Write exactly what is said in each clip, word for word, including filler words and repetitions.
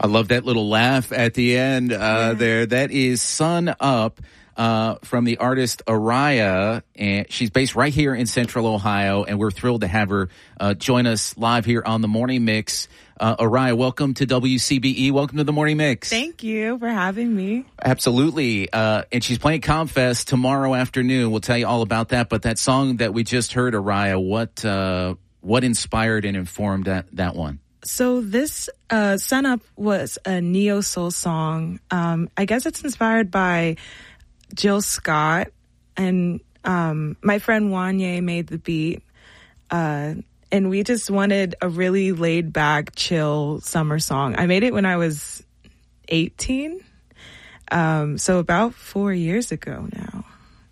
I love that little laugh at the end uh, yeah. there. That is Sun Up uh, from the artist Araya, and she's based right here in Central Ohio, and we're thrilled to have her uh, join us live here on The Morning Mix. Uh, Araya, welcome to W C B E. Welcome to The Morning Mix. Thank you for having me. Absolutely. Uh, and she's playing ComFest tomorrow afternoon. We'll tell you all about that. But that song that we just heard, Araya, what uh, what inspired and informed that, that one? So this uh, Sun Up was a neo-soul song. Um, I guess it's inspired by Jill Scott. And um, my friend Wanye made the beat. Uh And we just wanted a really laid-back, chill summer song. I made it when I was eighteen, um, so about four years ago now.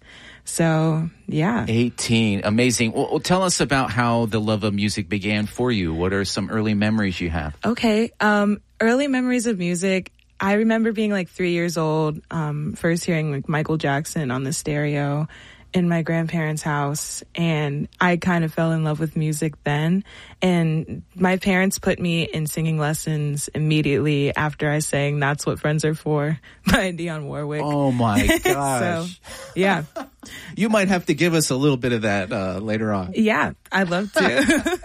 So, yeah. eighteen. Amazing. Well, well, tell us about how the love of music began for you. What are some early memories you have? Okay. Um, early memories of music. I remember being like three years old, um, first hearing like Michael Jackson on the stereo in my grandparents' house, and I kind of fell in love with music then. And my parents put me in singing lessons immediately after I sang That's What Friends Are For by Dionne Warwick. Oh my gosh. So, yeah. You might have to give us a little bit of that uh, later on. Yeah, I'd love to.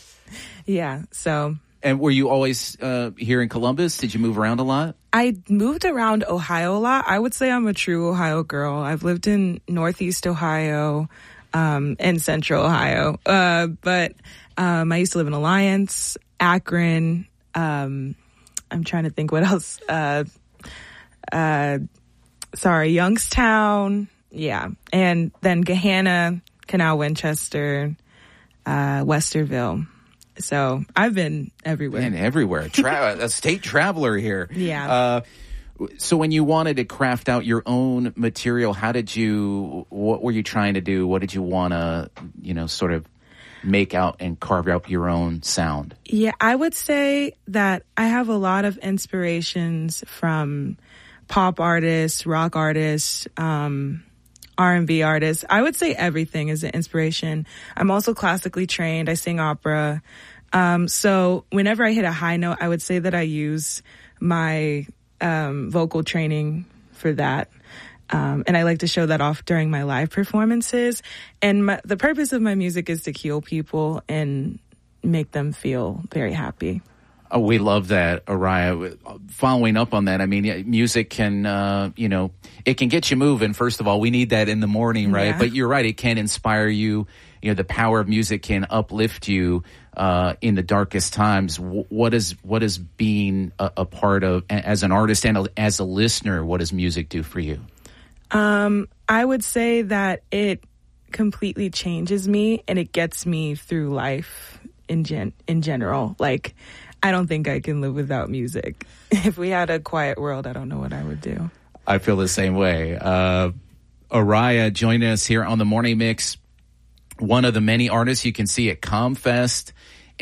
Yeah, so... And were you always uh, here in Columbus? Did you move around a lot? I moved around Ohio a lot. I would say I'm a true Ohio girl. I've lived in Northeast Ohio um, and Central Ohio. Uh, but um, I used to live in Alliance, Akron. Um, I'm trying to think what else. Uh, uh, sorry, Youngstown. Yeah. And then Gahanna, Canal Winchester, uh, Westerville. So I've been everywhere. Been everywhere. Tra- a state traveler here. Yeah. Uh, so when you wanted to craft out your own material, how did you, what were you trying to do? What did you want to, you know, sort of make out and carve out your own sound? Yeah, I would say that I have a lot of inspirations from pop artists, rock artists, um, R and B artists. I would say everything is an inspiration. I'm also classically trained. I sing opera. Um, so whenever I hit a high note, I would say that I use my um, vocal training for that. Um, and I like to show that off during my live performances. And my, the purpose of my music is to heal people and make them feel very happy. Oh, we love that, Araya. Following up on that, I mean, music can, uh, you know, it can get you moving. First of all, we need that in the morning, right? Yeah. But you're right, it can inspire you. You know, the power of music can uplift you uh, in the darkest times. What is what is being a, a part of, as an artist and a, as a listener, what does music do for you? Um, I would say that it completely changes me and it gets me through life in gen- in general. Like, I don't think I can live without music. If we had a quiet world, I don't know what I would do. I feel the same way. Uh, Araya joining us here on The Morning Mix, one of the many artists you can see at ComFest.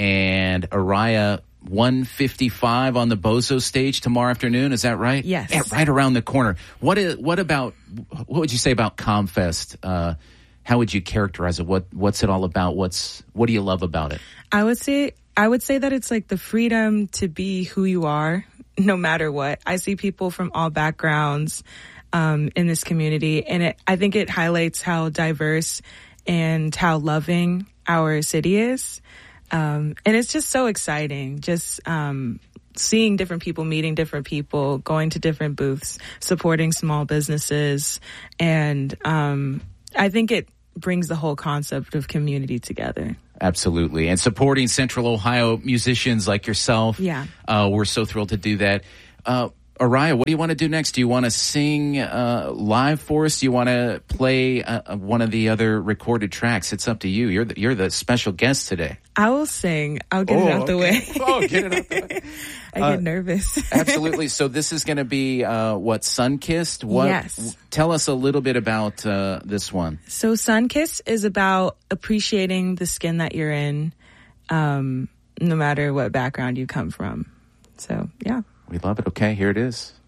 And Araya, one fifty-five on the Bozo stage tomorrow afternoon. Is that right? Yes. Yeah, right around the corner. What is, what about, what would you say about ComFest? Uh, how would you characterize it? What What's it all about? What's What do you love about it? I would say I would say that it's like the freedom to be who you are, no matter what. I see people from all backgrounds um, in this community, and it, I think it highlights how diverse and how loving our city is. Um, and it's just so exciting, just um, seeing different people, meeting different people, going to different booths, supporting small businesses. And um, I think it brings the whole concept of community together. Absolutely. And supporting Central Ohio musicians like yourself. Yeah. Uh, we're so thrilled to do that. Uh, Araya, what do you want to do next? Do you want to sing uh, live for us? Do you want to play uh, one of the other recorded tracks? It's up to you. You're the, you're the special guest today. I will sing. I'll get oh, it out the okay. way. oh, get it out the way. I uh, get nervous. Absolutely. So this is going to be, uh, what, Sunkissed? What, yes. Tell us a little bit about uh, this one. So Sunkissed is about appreciating the skin that you're in, um, no matter what background you come from. So, yeah. We love it. Okay, here it is.